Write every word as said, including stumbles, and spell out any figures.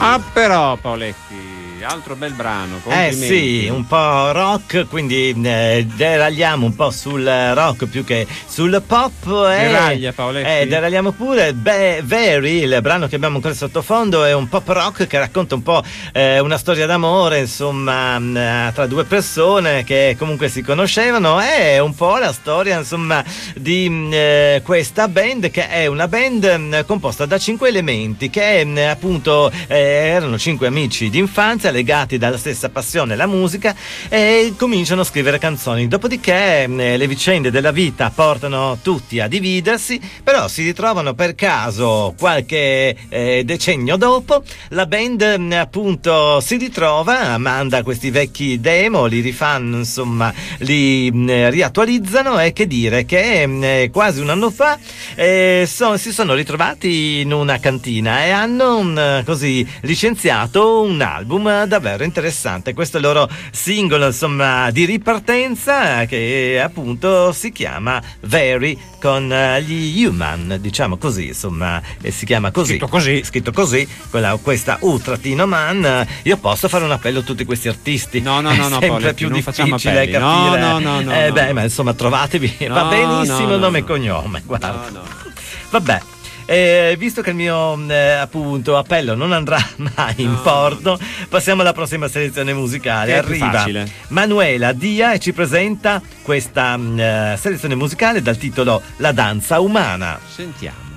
Ah però Paoletti, altro bel brano, eh sì, un po' rock, quindi eh, deragliamo un po' sul rock più che sul pop. Deraglia Paoletti. Eh, deragliamo pure. Be- Very, il brano che abbiamo ancora sottofondo, è un pop rock che racconta un po' eh, una storia d'amore, insomma, mh, tra due persone che comunque si conoscevano. È un po' la storia, insomma, di mh, eh, questa band, che è una band mh, composta da cinque elementi che mh, appunto eh, erano cinque amici d'infanzia legati dalla stessa passione, la musica, e cominciano a scrivere canzoni. Dopodiché eh, le vicende della vita portano tutti a dividersi, però si ritrovano per caso qualche eh, decennio dopo. La band eh, appunto si ritrova, manda questi vecchi demo, li rifanno, insomma, li eh, riattualizzano, e che dire che eh, quasi un anno fa eh, so, si sono ritrovati in una cantina e hanno un, così licenziato un album davvero interessante. Questo è il loro singolo, insomma, di ripartenza, che appunto si chiama Very, con gli Human, diciamo così, insomma, e si chiama così, scritto così, scritto così, quella, questa U-trattino man. Io posso fare un appello a tutti questi artisti? No, no, no, è no, sempre Paoletti, più non difficile capire. No, no, no, no, eh no, beh, no. ma insomma, trovatevi, No, va benissimo no, no, nome no. e cognome, guarda. No, no. Vabbè. Eh, visto che il mio eh, appunto appello non andrà mai in No. porto, passiamo alla prossima selezione musicale. Che è più Arriva facile. Manuela Dia e ci presenta questa mh, eh, selezione musicale dal titolo La danza umana. Sentiamo.